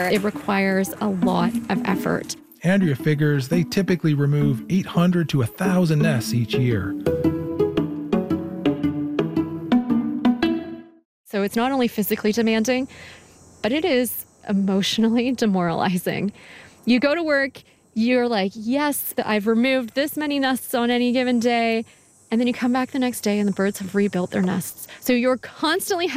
it requires a lot of effort. Andrea figures they typically remove 800 to 1,000 nests each year. So it's not only physically demanding, but it is emotionally demoralizing. You go to work, you're like, yes, I've removed this many nests on any given day. And then you come back the next day and the birds have rebuilt their nests. So you're constantly